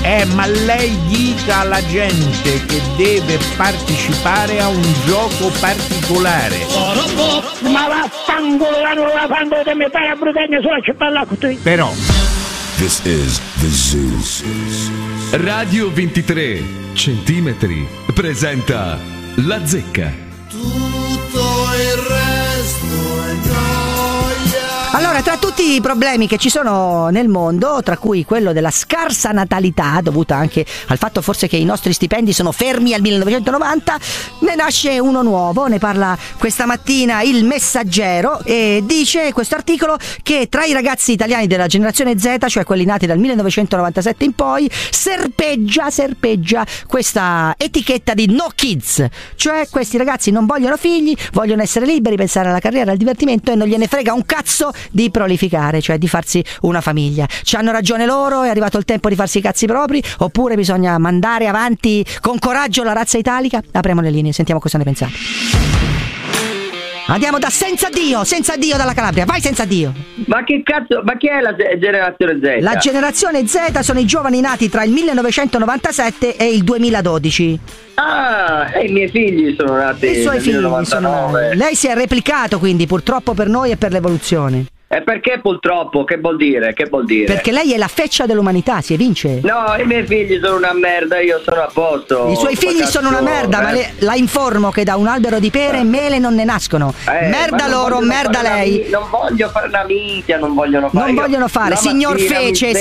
Ma lei dica alla gente che deve partecipare a un gioco particolare. Ma vaffanculo, non la fanno di me fare a Brutegna sulla città con te. Però This is the Zoo. Radio 23 centimetri presenta La Zecca. Tutto il resto è noia. Allora, tra tutti i problemi che ci sono nel mondo, tra cui quello della scarsa natalità, dovuta anche al fatto forse che i nostri stipendi sono fermi al 1990, ne nasce uno nuovo. Ne parla questa mattina Il Messaggero e dice questo articolo che tra i ragazzi italiani della generazione Z, cioè quelli nati dal 1997 in poi, serpeggia questa etichetta di no kids, cioè questi ragazzi non vogliono figli, vogliono essere liberi, pensare alla carriera, al divertimento e non gliene frega un cazzo di prolificare, cioè di farsi una famiglia. Ci hanno ragione loro? È arrivato il tempo di farsi i cazzi propri? Oppure bisogna mandare avanti con coraggio la razza italica? Apriamo le linee, sentiamo cosa ne pensate. Andiamo da Senza Dio dalla Calabria. Vai Senza Dio. Ma che cazzo, ma chi è la generazione Z? La generazione Z sono i giovani nati tra il 1997 e il 2012. Ah, e i miei figli sono nati I suoi nel figli 1999. Lei si è replicato, quindi purtroppo per noi e per l'evoluzione. E perché purtroppo? Che vuol dire? Perché lei è la feccia dell'umanità, si evince. No, i miei figli sono una merda, io sono a posto. I suoi figli sono una merda, ma la informo che da un albero di pere mele non ne nascono. Merda loro, merda lei. Non voglio fare una minchia, non vogliono fare. Signor Fece.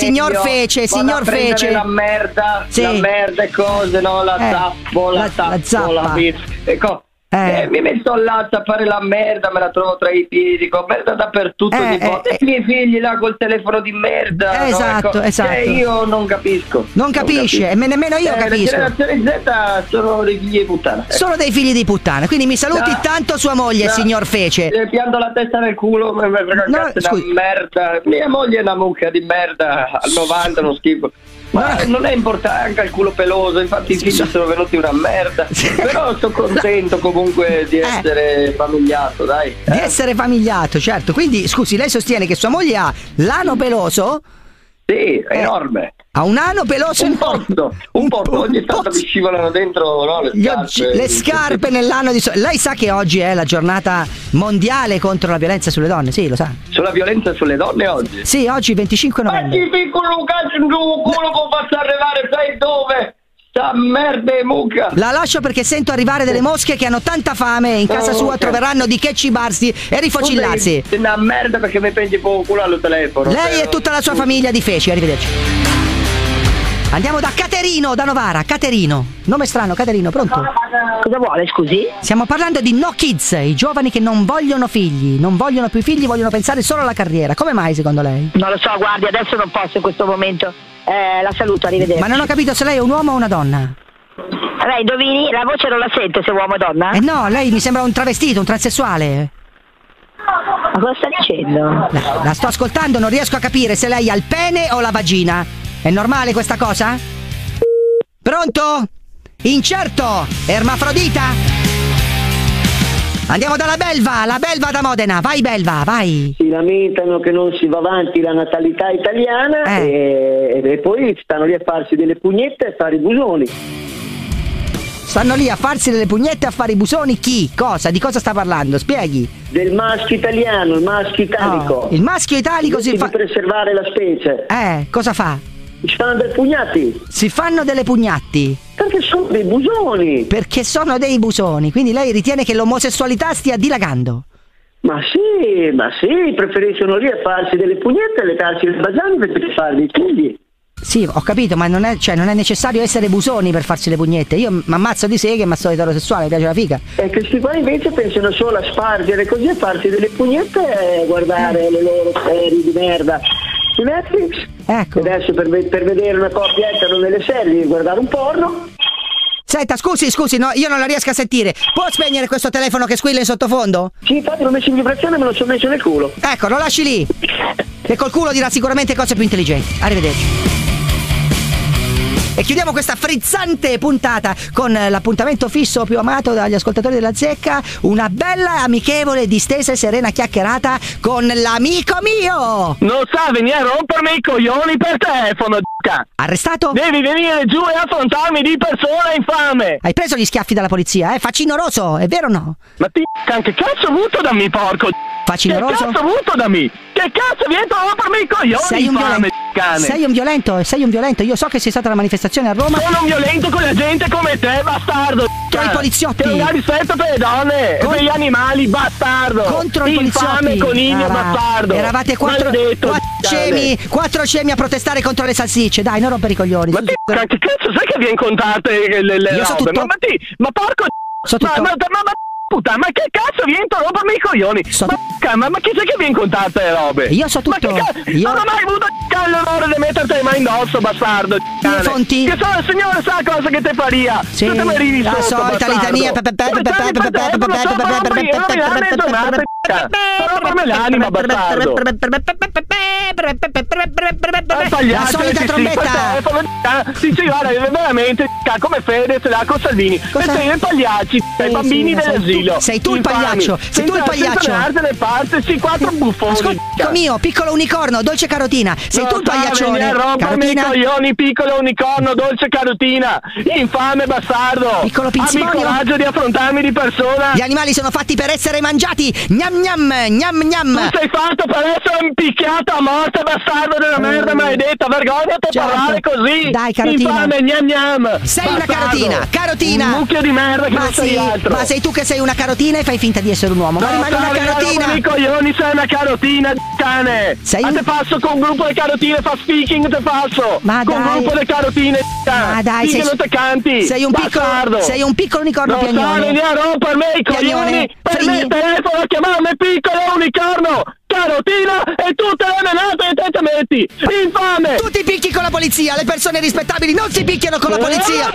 La merda, sì. La merda e cose, no, la zappa. Ecco. Mi metto là a fare la merda, me la trovo tra i piedi, dico merda dappertutto, e i miei figli là col telefono di merda. Esatto. Io non capisco. Non capisce, e nemmeno io capisco. La generazione Z sono dei figli di puttana. Sono dei figli di puttana, quindi mi saluti tanto sua moglie, signor Fece. Le pianto la testa nel culo, mi frega cazzo di merda. Mia moglie è una mucca di merda, al 90, uno schifo. Ma non è importante, anche il culo peloso, infatti i figli sono venuti una merda. Però sono contento comunque di essere famigliato, dai. Di essere famigliato, certo. Quindi, scusi, lei sostiene che sua moglie ha l'ano peloso? Sì, è enorme. Ha un ano peloso un porto, ogni tanto mi scivolano dentro, no, le scarpe nell'ano di lei sa che oggi è la giornata mondiale contro la violenza sulle donne, sì, lo sa. Sulla violenza sulle donne oggi? Sì, oggi 25 novembre. Ma ti piccolo cazzo in culo può farsi arrivare, sai dove? Sta merda e mucca. La lascio perché sento arrivare delle mosche che hanno tanta fame e in casa sua troveranno di che cibarsi e rifocillarsi. È una merda perché mi prendi poco culo al telefono. Lei e tutta la sua famiglia di feci, arrivederci. Andiamo da Caterino, da Novara. Caterino, nome strano, Caterino, pronto? Cosa vuole, scusi? Stiamo parlando di no kids, i giovani che non vogliono figli, non vogliono più figli, vogliono pensare solo alla carriera. Come mai secondo lei? Non lo so, guardi, adesso non posso in questo momento. La saluto, arrivederci. Ma non ho capito se lei è un uomo o una donna. Lei indovini? La voce non la sente se uomo o donna? No, lei mi sembra un travestito, un transessuale. Ma cosa sta dicendo? La sto ascoltando, non riesco a capire se lei ha il pene o la vagina. È normale questa cosa? Pronto? Incerto? Ermafrodita? Andiamo dalla Belva, la Belva da Modena. Vai Belva, vai. Si lamentano che non si va avanti la natalità italiana e poi stanno lì a farsi delle pugnette e a fare i busoni. Stanno lì a farsi delle pugnette e a fare i busoni chi? Cosa? Di cosa sta parlando? Spieghi. Del maschio italiano, il maschio italico. Il maschio italico si fa... per preservare la specie. Cosa fa? Si fanno delle pugnati. Si fanno delle pugnatti? Perché sono dei busoni. Perché sono dei busoni. Quindi lei ritiene che l'omosessualità stia dilagando? Ma sì, preferiscono lì a farsi delle pugnette e legarsi il basano per fare dei figli. Sì, ho capito, ma non è necessario essere busoni per farsi le pugnette. Io mi ammazzo di seghe, ma sono eterosessuale, mi piace la figa. E questi qua invece pensano solo a spargere così, a farsi delle pugnette e guardare le loro serie di merda su Netflix. Ecco. Adesso per vedere una coppia etero nelle serie devi guardare un porno. Senta, scusi, no, io non la riesco a sentire. Può spegnere questo telefono che squilla in sottofondo? Sì, infatti l'ho messo in vibrazione e me lo sono messo nel culo. Ecco, lo lasci lì. Che col culo dirà sicuramente cose più intelligenti. Arrivederci. E chiudiamo questa frizzante puntata con l'appuntamento fisso più amato dagli ascoltatori della Zecca, una bella, amichevole, distesa e serena chiacchierata con l'amico mio. Non sa venire a rompermi i coglioni per telefono, d***a. Arrestato? Devi venire giù e affrontarmi di persona, infame. Hai preso gli schiaffi dalla polizia, facinoroso, è vero o no? Ma che cazzo hai avuto da me, porco? Facinoroso? Che cazzo hai avuto da me? Che cazzo vieni a rompermi i coglioni, sei un infame, cane? Sei un violento, io so che sei stata alla manifestazione a Roma. Sono un violento con la gente come te, bastardo. Contro i poliziotti. Che non ha rispetto per le donne e per gli animali, bastardo. Contro i poliziotti. Infame coniglio, bastardo. Eravate quattro scemi a protestare contro le salsicce, dai, non rompere i coglioni. Ma che cazzo sai che vi incontrate le io so robe? tutto. Ma porco so tutto. Puttana, ma che cazzo vieni a rompermi i coglioni? Ma chi sai che vi incontrate le robe? Io so tutto. Non ho mai avuto l'onore di metterti le mani indosso, bastardo. Le fonti. Che solo il signore sa cosa che te faria. Sì, tu te mi arrivi la sotto, solita bastardo. litania. Rompermi l'anima, bastardo. La solita trombetta. Sì, guarda, veramente, come Fedez, con Salvini. E sei i pagliacci, i bambini dell'asilo. Sei tu il pagliaccio. Sei tu il pagliaccio. Sì, quattro buffoni. Ascolta mio, piccolo unicorno, dolce carotina. Sei tu il pagliaccione. Rompermi i coglioni, piccolo unicorno, dolce carotina. Infame bastardo. Piccolo pinzimonio. Abbi il coraggio di affrontarmi di persona. Gli animali sono fatti per essere mangiati. Gnam gnam, gnam gnam. Tu sei fatto per essere picchiato a morte, bastardo della merda maledetta. Vergognati a parlare così. Dai, carotina. Infame, gnam gnam. Sei bastardo. Una carotina. Un mucchio di merda che non sei altro. Ma sei tu che sei una carotina e fai finta di essere un uomo. Ma rimani una carotina. I coglioni, sei una carotina, cane. Ma te passo con un gruppo di carotine, fa speaking, te passo. Ma con un gruppo di carotine, ma dai, non te canti. Sei un piccolo unicorno piagnone. Non vieni a rompermi i coglioni. Per me telefono a chiamarmi piccolo unicorno. Carotina e tutte le menate e te metti. Infame. Tu ti picchi con la polizia. Le persone rispettabili non si picchiano con la polizia.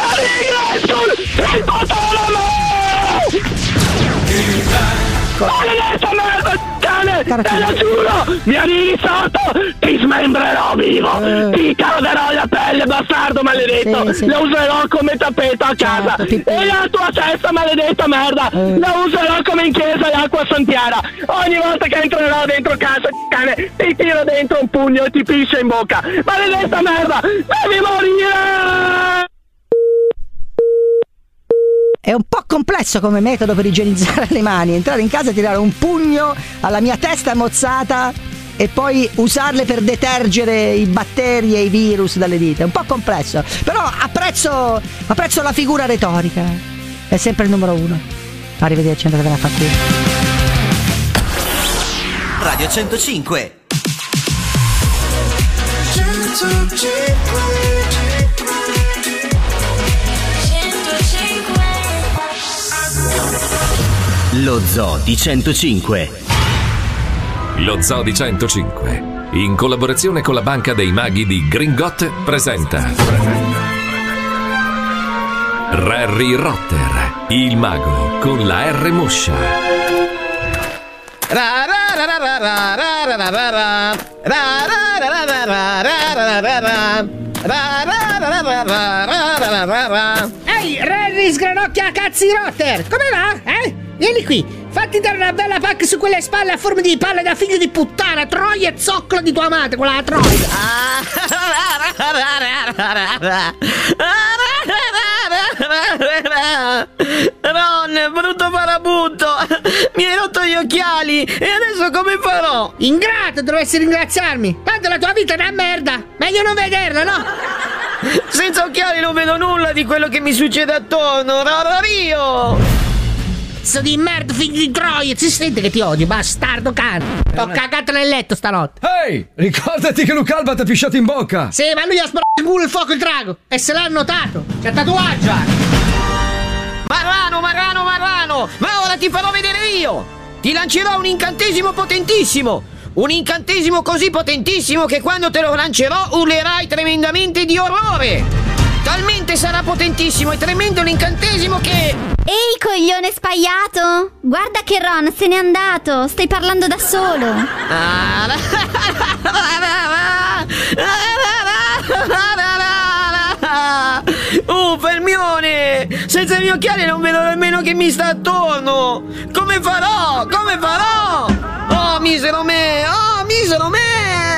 Maledetta merda, cane! Te lo giuro! Mi arrivi sotto! Ti smembrerò vivo! Ti cauderò la pelle, bastardo maledetto! Sì. La userò come tappeto a casa! E la tua testa, maledetta merda! La userò come in chiesa l'acqua santiara! Ogni volta che entrerò dentro casa, cane, ti tiro dentro un pugno e ti piscia in bocca! Maledetta merda! Devi morire! È un po' complesso come metodo per igienizzare le mani. Entrare in casa, tirare un pugno alla mia testa mozzata e poi usarle per detergere i batteri e i virus dalle dita. È un po' complesso, però apprezzo la figura retorica. È sempre il numero uno. Arrivederci, andatevene a fare. Radio 105. Lo Zoo di 105. Lo Zoo di 105, in collaborazione con la Banca dei Maghi di Gringot, presenta Harry Rotter, il mago con la R moscia. Ehi, Harry sgranocchia cazzi Rotter! Come va? Vieni qui, fatti dare una bella pacca su quelle spalle a forma di palle da figlio di puttana, troia e zoccolo di tua madre, quella troia! Ron, brutto farabutto, mi hai rotto gli occhiali e adesso come farò? Ingrato, dovresti ringraziarmi, tanto la tua vita è una merda, meglio non vederla, no? Senza occhiali non vedo nulla di quello che mi succede attorno, Rario! Pezzo di merda, figlio di troia, si sente che ti odio, bastardo cane. T'ho cagato nel letto stanotte. Ehi, ricordati che Luca Alba ti ha pisciato in bocca. Sì, ma lui ha sparato in culo il fuoco il drago e se l'ha notato. C'è tatuaggio. Marrano, ma ora ti farò vedere io. Ti lancerò un incantesimo potentissimo. Un incantesimo così potentissimo che quando te lo lancerò urlerai tremendamente di orrore. Talmente sarà potentissimo e tremendo l'incantesimo che... Ehi, coglione spaiato! Guarda che Ron se n'è andato! Stai parlando da solo! senza i miei occhiali non vedo nemmeno che mi sta attorno. Come farò? Come farò? Oh, misero me! Oh, misero me!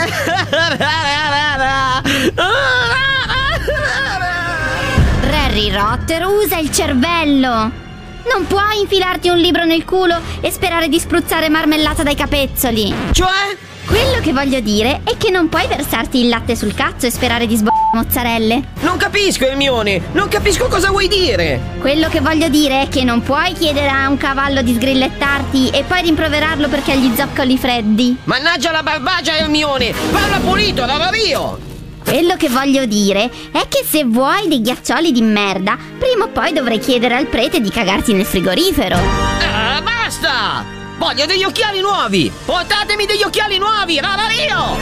Harry Potter, usa il cervello! Non puoi infilarti un libro nel culo e sperare di spruzzare marmellata dai capezzoli. Cioè? Quello che voglio dire è che non puoi versarti il latte sul cazzo e sperare di mozzarelle. Non capisco, Hermione, non capisco cosa vuoi dire. Quello che voglio dire è che non puoi chiedere a un cavallo di sgrillettarti e poi rimproverarlo perché ha gli zoccoli freddi. Mannaggia la barbagia, Hermione, parla pulito, Rio. Quello che voglio dire è che se vuoi dei ghiaccioli di merda, prima o poi dovrai chiedere al prete di cagarti nel frigorifero. Basta! Voglio degli occhiali nuovi! Portatemi degli occhiali nuovi, Rio!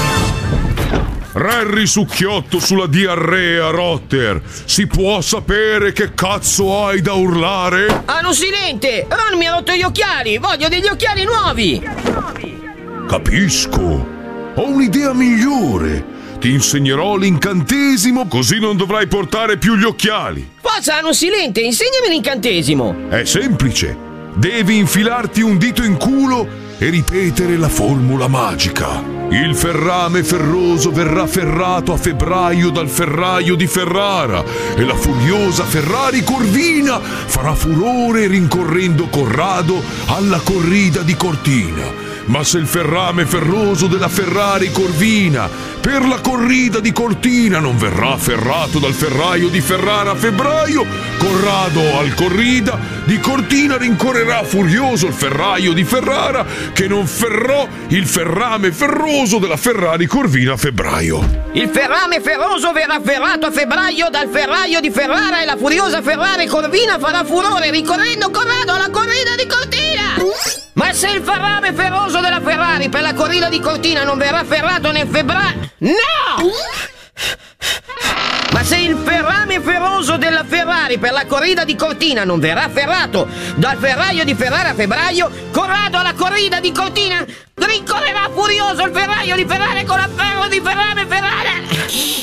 Harry Succhiotto sulla diarrea, Rotter. Si può sapere che cazzo hai da urlare? Hanno silente! Ron mi ha rotto gli occhiali! Voglio degli occhiali nuovi! Capisco. Ho un'idea migliore. Ti insegnerò l'incantesimo, così non dovrai portare più gli occhiali. Forza, Hanno silente, insegnami l'incantesimo! È semplice. Devi infilarti un dito in culo e ripetere la formula magica. Il ferrame ferroso verrà ferrato a febbraio dal ferraio di Ferrara e la furiosa Ferrari Corvina farà furore rincorrendo Corrado alla corrida di Cortina. Ma se il ferrame ferroso della Ferrari Corvina per la corrida di Cortina non verrà ferrato dal ferraio di Ferrara a febbraio, Corrado al corrida di Cortina rincorrerà furioso il ferraio di Ferrara che non ferrò il ferrame ferroso della Ferrari Corvina a febbraio. Il ferrame ferroso verrà ferrato a febbraio dal ferraio di Ferrara e la furiosa Ferrari Corvina farà furore rincorrendo Corrado alla corrida di Cortina. Ma se il ferrame ferroso della Ferrari per la corrida di Cortina non verrà ferrato nel febbraio... No! Ma se il ferrame ferroso della Ferrari per la corrida di Cortina non verrà ferrato dal ferraio di Ferrara a febbraio, Corrado alla corrida di Cortina rincorrerà furioso il ferraio di Ferrari con la ferro di ferrame Ferrari.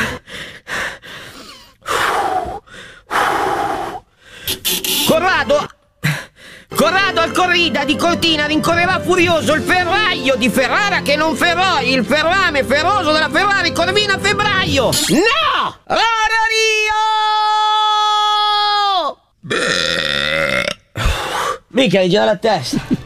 Corrado al corrida di Cortina rincorrerà furioso il ferraio di Ferrara che non ferrò il ferrame ferroso della Ferrari Corvina a febbraio. No! Rio! Mica, hai già la testa.